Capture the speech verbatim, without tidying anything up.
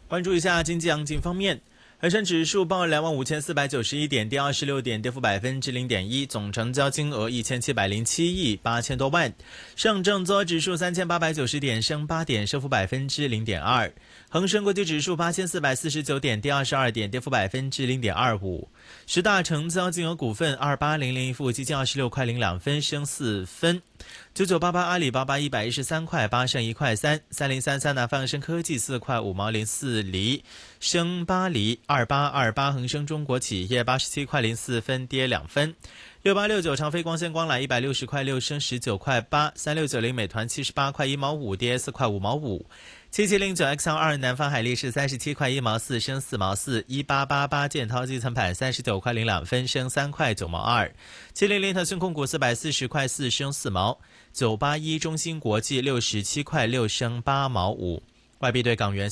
关注一下经济行情方面，恒生指数报两万五千四百九十一点，跌二十六点，跌幅百分之零点一，总成交金额一千七百零七亿八千多万。上证综合指数三千八百九十点，升八点，升幅百分之零点二。恒生国际指数八千四百四十九点，跌二十二点，跌幅百分之零点二五。十大成交金额股份二八零零一富基金二十六块零两分，升四分。九九八八阿里巴巴一百一十三块八，升一块三。三零三三南方恒生科技四块五毛零四厘，升八厘。二八二八恒生中国企业八十七块零四分，跌两分。六八六九长飞光纤光缆一百六十块六，升十九块八。三六九零美团七十八块一毛五，跌四块五毛五。七七零九 X L 二南方海力士三十七块一毛四，升四毛四。一八八八建滔基层盘三十九块零两分，升三块九毛二。七零零腾讯控股四百四十块四，升四毛。九八一中芯国际六十七块六，升八毛五。外币对港元